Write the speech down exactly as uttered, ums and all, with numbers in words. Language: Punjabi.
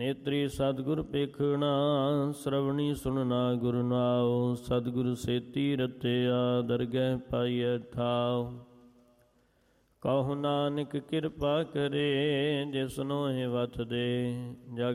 ਨੇਤਰੀ ਸਤਿਗੁਰ ਪੇਖਣਾ, ਸ਼ਰਵਣੀ ਸੁਣਨਾ ਗੁਰੂ ਨਾਉ। ਸਤਿਗੁਰ ਸੇਤੀ ਰਤਿਆ, ਦਰਗਹਿ ਪਾਈਐ ਠਾਉ। ਕਹੋ ਨਾਨਕ ਕਿਰਪਾ ਕਰੇ, ਜਿਸਨੋ ਇਹ ਵਤ ਦੇ। ਜਗ